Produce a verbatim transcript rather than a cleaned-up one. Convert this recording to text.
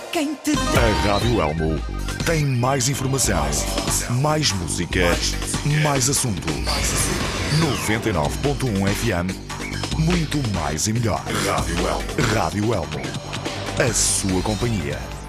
quem te dera. A Rádio Elmo tem mais informação, mais música, mais assuntos. noventa e nove ponto um F M, muito mais e melhor. Rádio Elmo. Rádio Elmo. A sua companhia.